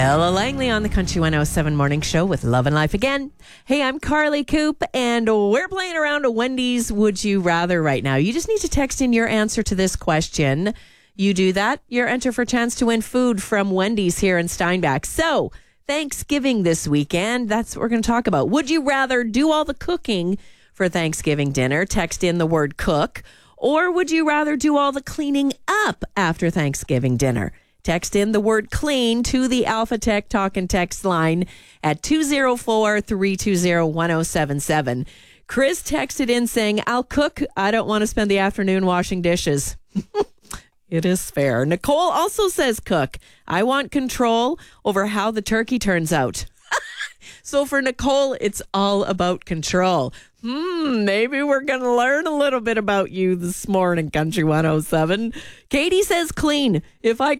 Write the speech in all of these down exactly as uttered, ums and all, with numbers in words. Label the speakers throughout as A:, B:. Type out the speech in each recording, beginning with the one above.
A: Ella Langley on the Country one oh seven Morning Show with Love and Life again. Hey, I'm Carly Coop, and we're playing around a Wendy's Would You Rather right now. You just need to text in your answer to this question. You do that, you're entered for a chance to win food from Wendy's here in Steinbach. So, Thanksgiving this weekend, that's what we're going to talk about. Would you rather do all the cooking for Thanksgiving dinner? Text in the word cook. Or would you rather do all the cleaning up after Thanksgiving dinner? Text in the word clean to the Alpha Tech Talk and Text line at two oh four, three two oh, one oh seven seven. Chris texted in saying, I'll cook. I don't want to spend the afternoon washing dishes. It is fair. Nicole also says cook. I want control over how the turkey turns out. So for Nicole, it's all about control. Hmm, maybe we're going to learn a little bit about you this morning, Country one oh seven. Katie says clean. If I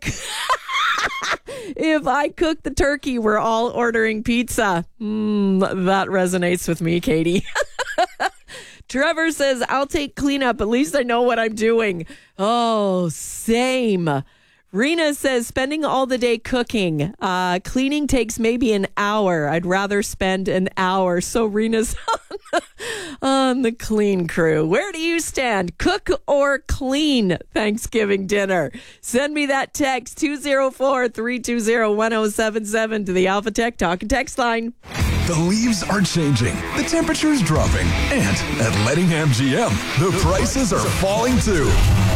A: if I cook the turkey, we're all ordering pizza. Hmm, that resonates with me, Katie. Trevor says, I'll take cleanup. At least I know what I'm doing. Oh, same. Rena says, spending all the day cooking. Uh, cleaning takes maybe an hour. I'd rather spend an hour. So Rena's on the, on the clean crew. Where do you stand? Cook or clean Thanksgiving dinner? Send me that text, two oh four, three two oh, one oh seven seven to the Alpha Tech Talk and Text line.
B: The leaves are changing, the temperature's dropping, and at Lettingham G M, the prices are falling too.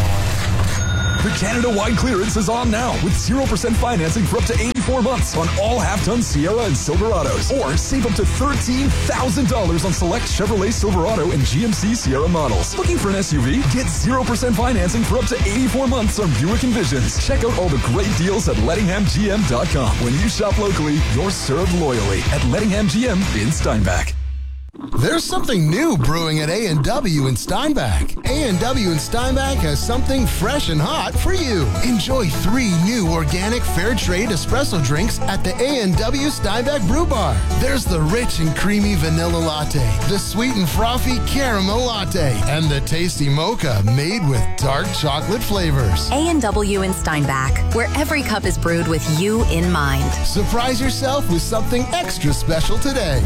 B: The Canada-wide clearance is on now with zero percent financing for up to eighty-four months on all half-ton Sierra and Silverados. Or save up to thirteen thousand dollars on select Chevrolet Silverado and G M C Sierra models. Looking for an S U V? Get zero percent financing for up to eighty-four months on Buick Envisions. Check out all the great deals at Lettingham G M dot com. When you shop locally, you're served loyally at Lettingham G M in Steinbach.
C: There's something new brewing at A and W in Steinbach. A and W in Steinbach has something fresh and hot for you. Enjoy three new organic fair trade espresso drinks at the A and W Steinbach Brew Bar. There's the rich and creamy vanilla latte, the sweet and frothy caramel latte, and the tasty mocha made with dark chocolate flavors.
D: A and W in Steinbach, where every cup is brewed with you in mind.
C: Surprise yourself with something extra special today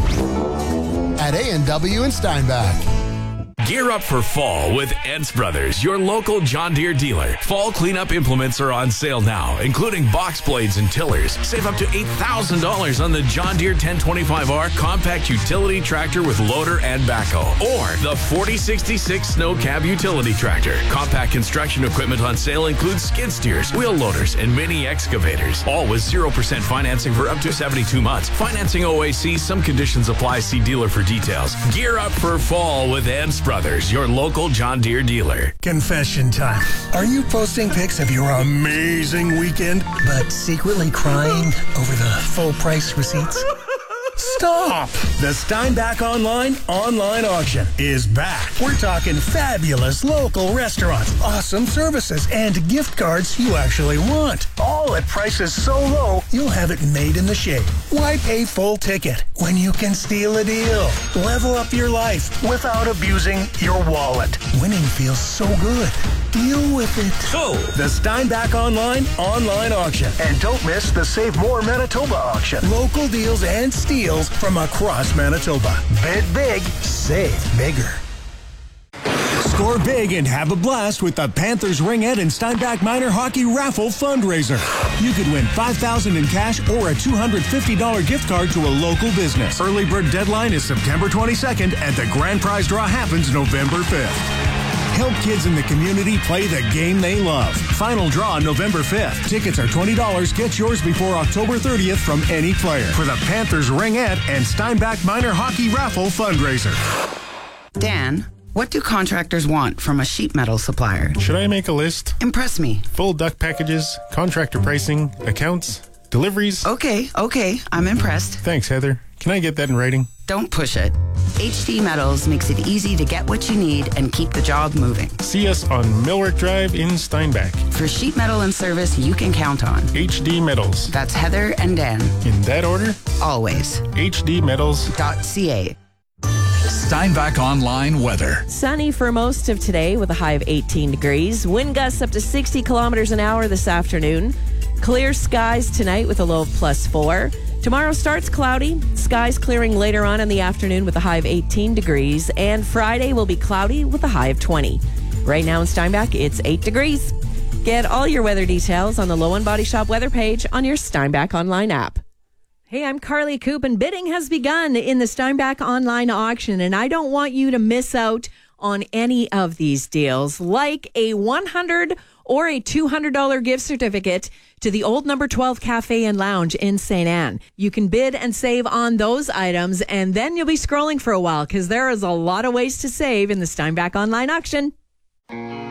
C: at A and W in Steinbach.
E: Gear up for fall with Ents Brothers, your local John Deere dealer. Fall cleanup implements are on sale now, including box blades and tillers. Save up to eight thousand dollars on the John Deere ten twenty-five R compact utility tractor with loader and backhoe. Or the forty sixty-six Snow Cab utility tractor. Compact construction equipment on sale includes skid steers, wheel loaders, and mini excavators. All with zero percent financing for up to seventy-two months. Financing O A C, some conditions apply. See dealer for details. Gear up for fall with Ents Brothers, your local John Deere dealer.
F: Confession time. Are you posting pics of your amazing weekend, but secretly crying over the full price receipts? Stop! The Steinbach Online online auction is back. We're talking fabulous local restaurants, awesome services, and gift cards you actually want. All at prices so low, you'll have it made in the shade. Why pay full ticket when you can steal a deal? Level up your life without abusing your wallet. Winning feels so good. Deal with it. So, the Steinbach Online online auction. And don't miss the Save More Manitoba auction. Local deals and steals from across Manitoba. Bid big, save bigger. Score big and have a blast with the Panthers Ringette and Steinbach Minor Hockey Raffle fundraiser. You could win five thousand dollars in cash or a two hundred fifty dollars gift card to a local business. Early bird deadline is September twenty-second, and the grand prize draw happens November fifth. Help kids in the community play the game they love. Final draw November fifth. Tickets are twenty dollars. Get yours before October thirtieth from any player for the Panthers Ringette and Steinbach Minor Hockey Raffle fundraiser.
G: Dan, what do contractors want from a sheet metal supplier?
H: Should I make a list?
G: Impress me.
H: Full duct packages, contractor pricing, accounts, deliveries.
G: Okay, okay, I'm impressed.
H: Thanks, Heather. Can I get that in writing?
G: Don't push it. H D Metals makes it easy to get what you need and keep the job moving.
H: See us on Millwork Drive in Steinbach.
G: For sheet metal and service you can count on.
H: H D Metals.
G: That's Heather and Dan.
H: In that order?
G: Always.
H: H D Metals
G: dot C A.
B: Steinbach Online weather.
A: Sunny for most of today with a high of eighteen degrees. Wind gusts up to sixty kilometers an hour this afternoon. Clear skies tonight with a low of plus four. Tomorrow starts cloudy. Skies clearing later on in the afternoon with a high of eighteen degrees. And Friday will be cloudy with a high of twenty. Right now in Steinbach, it's eight degrees. Get all your weather details on the Low End Body Shop weather page on your Steinbach online app. Hey, I'm Carly Coop, and bidding has begun in the Steinbach online auction, and I don't want you to miss out on any of these deals, like a one hundred dollars or a two hundred dollars gift certificate to the Old Number twelve Cafe and Lounge in Saint Anne. You can bid and save on those items, and then you'll be scrolling for a while because there is a lot of ways to save in the Steinbach online auction.